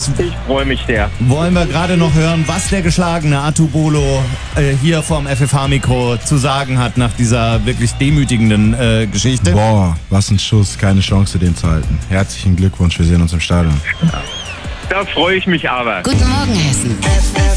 Jetzt Ich freue mich sehr. wollen wir gerade noch hören, was der geschlagene Atubolo hier vom FFH-Mikro zu sagen hat nach dieser wirklich demütigenden Geschichte. Boah, was ein Schuss, keine Chance, den zu halten. Herzlichen Glückwunsch, wir sehen uns im Stadion. Da freue ich mich aber. Guten Morgen, Hessen.